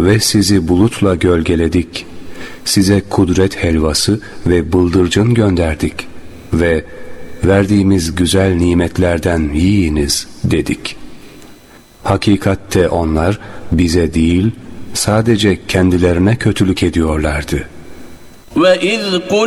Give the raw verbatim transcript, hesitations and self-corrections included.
Ve sizi bulutla gölgeledik. Size kudret helvası ve bıldırcın gönderdik. Ve verdiğimiz güzel nimetlerden yiyiniz dedik. Hakikatte onlar bize değil, sadece kendilerine kötülük ediyorlardı.